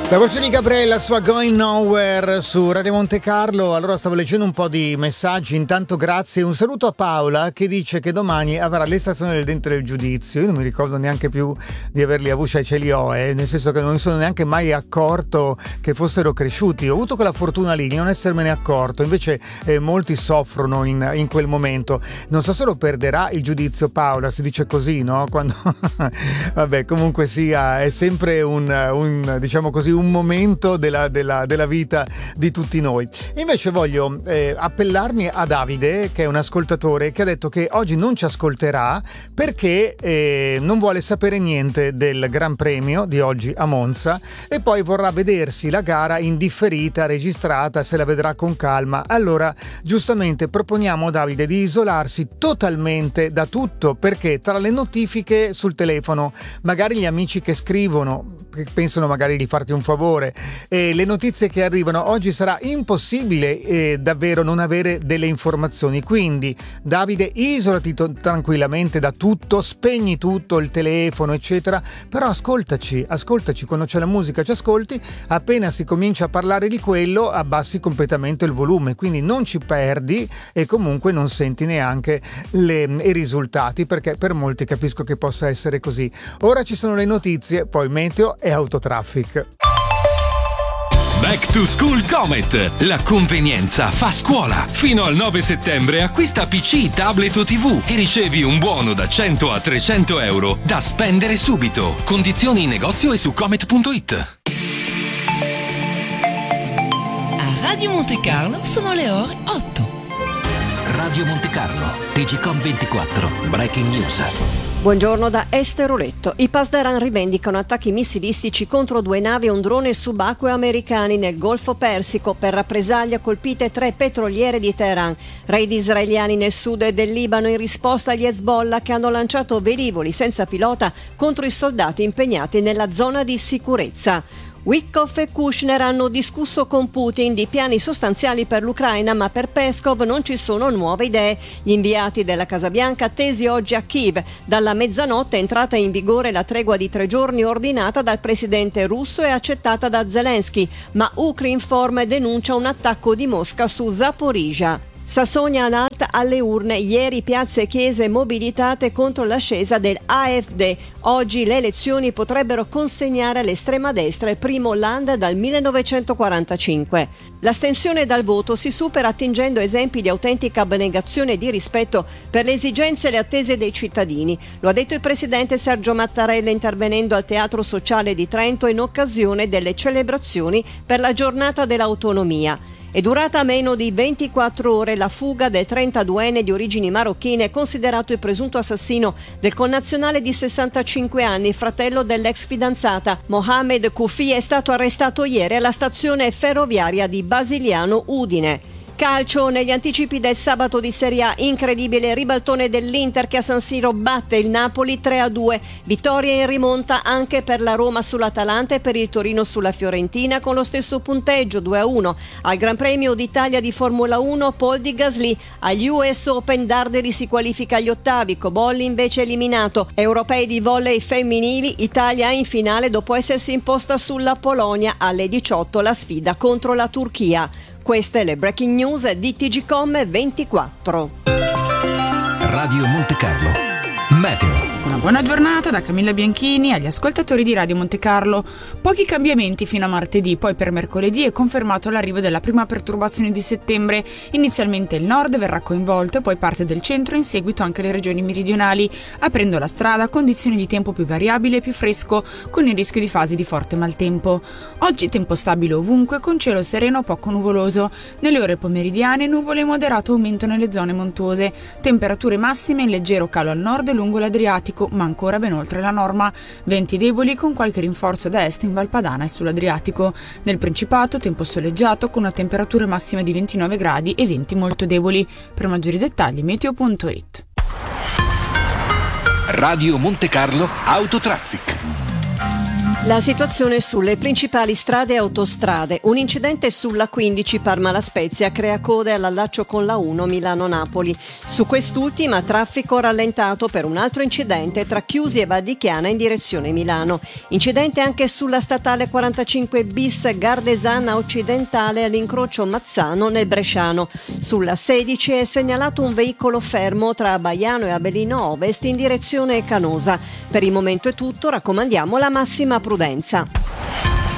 La voce di Gabriella, sua Going Nowhere su Radio Monte Carlo. Allora stavo leggendo un po' di messaggi, intanto grazie. Un saluto a Paola che dice che domani avrà l'estrazione del dente del giudizio. Io non mi ricordo neanche più di averli avuti, cioè ce li ho, nel senso che non mi sono neanche mai accorto che fossero cresciuti. Ho avuto quella fortuna lì di non essermene accorto, invece molti soffrono in quel momento. Non so se lo perderà il giudizio Paola, si dice così, no? Quando vabbè, comunque sia, è sempre un diciamo così, un momento della vita di tutti noi. Invece voglio appellarmi a Davide, che è un ascoltatore, che ha detto che oggi non ci ascolterà perché non vuole sapere niente del Gran Premio di oggi a Monza e poi vorrà vedersi la gara in differita, registrata, se la vedrà con calma. Allora, giustamente proponiamo a Davide di isolarsi totalmente da tutto, perché tra le notifiche sul telefono, magari gli amici che scrivono, che pensano magari di farti un favore, le notizie che arrivano, oggi sarà impossibile davvero non avere delle informazioni. Quindi Davide, isolati tranquillamente da tutto, spegni tutto, il telefono eccetera, però ascoltaci quando c'è la musica, ci ascolti, appena si comincia a parlare di quello abbassi completamente il volume, quindi non ci perdi e comunque non senti neanche i risultati, perché per molti capisco che possa essere così. Ora ci sono le notizie, poi meteo e autotraffic. Back to School Comet. La convenienza fa scuola. Fino al 9 settembre acquista PC, tablet o TV e ricevi un buono da 100 a 300 euro da spendere subito. Condizioni in negozio e su comet.it. A Radio Monte Carlo sono le ore 8. Radio Monte Carlo, TGCOM 24, Breaking News. Buongiorno da Esteroletto. I Pasdaran rivendicano attacchi missilistici contro 2 navi e un drone subacqueo americani nel Golfo Persico. Per rappresaglia colpite 3 petroliere di Teheran. Raid israeliani nel sud del Libano in risposta agli Hezbollah che hanno lanciato velivoli senza pilota contro i soldati impegnati nella zona di sicurezza. Witkoff e Kushner hanno discusso con Putin di piani sostanziali per l'Ucraina, ma per Peskov non ci sono nuove idee. Gli inviati della Casa Bianca attesi oggi a Kiev. Dalla mezzanotte è entrata in vigore la tregua di 3 giorni ordinata dal presidente russo e accettata da Zelensky, ma Ukrinform denuncia un attacco di Mosca su Zaporizhzhia. Sassonia-Anhalt alle urne, ieri piazze e chiese mobilitate contro l'ascesa del AfD. Oggi le elezioni potrebbero consegnare all'estrema destra il primo land dal 1945. L'astensione dal voto si supera attingendo esempi di autentica abnegazione e di rispetto per le esigenze e le attese dei cittadini. Lo ha detto il presidente Sergio Mattarella intervenendo al Teatro Sociale di Trento in occasione delle celebrazioni per la giornata dell'autonomia. È durata meno di 24 ore la fuga del 32enne di origini marocchine, considerato il presunto assassino del connazionale di 65 anni, fratello dell'ex fidanzata. Mohamed Koufi è stato arrestato ieri alla stazione ferroviaria di Basiliano Udine. Calcio, negli anticipi del sabato di Serie A, incredibile ribaltone dell'Inter che a San Siro batte il Napoli 3-2, vittoria in rimonta anche per la Roma sull'Atalanta e per il Torino sulla Fiorentina con lo stesso punteggio 2-1. Al Gran Premio d'Italia di Formula 1 Paul di Gasly, agli US Open Darderi si qualifica agli ottavi, Cobolli invece eliminato. Europei di volley femminili, Italia in finale dopo essersi imposta sulla Polonia, alle 18 la sfida contro la Turchia. Queste le breaking news di TGCOM 24. Radio Monte Carlo, meteo. Una buona giornata da Camilla Bianchini agli ascoltatori di Radio Monte Carlo. Pochi cambiamenti fino a martedì, poi per mercoledì è confermato l'arrivo della prima perturbazione di settembre. Inizialmente il nord verrà coinvolto e poi parte del centro, in seguito anche le regioni meridionali. Aprendo la strada, condizioni di tempo più variabile e più fresco, con il rischio di fasi di forte maltempo. Oggi tempo stabile ovunque, con cielo sereno poco nuvoloso. Nelle ore pomeridiane nuvole e moderato aumento nelle zone montuose. Temperature massime in leggero calo al nord e lungo l'Adriatico, ma ancora ben oltre la norma. Venti deboli con qualche rinforzo da est in Valpadana e sull'Adriatico. Nel Principato tempo soleggiato con una temperatura massima di 29 gradi e venti molto deboli. Per maggiori dettagli meteo.it. Radio Monte Carlo Autotraffic. La situazione sulle principali strade e autostrade. Un incidente sulla 15 Parma-La Spezia crea code all'allaccio con la 1 Milano-Napoli. Su quest'ultima traffico rallentato per un altro incidente tra Chiusi e Val di Chiana in direzione Milano. Incidente anche sulla statale 45 bis Gardesana occidentale all'incrocio Mazzano nel Bresciano. Sulla 16 è segnalato un veicolo fermo tra Baiano e Abellino Ovest in direzione Canosa. Per il momento è tutto, raccomandiamo la massima prudenza.